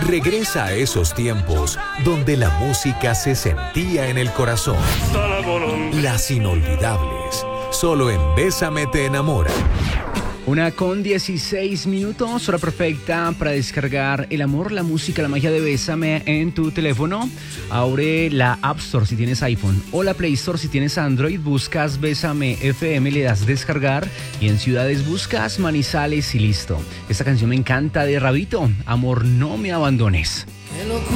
Regresa a esos tiempos donde la música se sentía en el corazón. Las inolvidables, solo en Bésame te enamora. 1:16, hora perfecta para descargar el amor, la música, la magia de Bésame en tu teléfono. Abre la App Store si tienes iPhone o la Play Store si tienes Android. Buscas Bésame FM, le das descargar y en ciudades buscas Manizales y listo. Esta canción me encanta, de Rabito, Amor no me abandones.